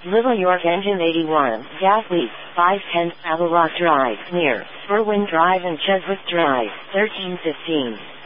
Little York Engine 81, Gas Leak, 510, Apple Rock Drive, near Berwyn Drive and Cheswick Drive, 1315.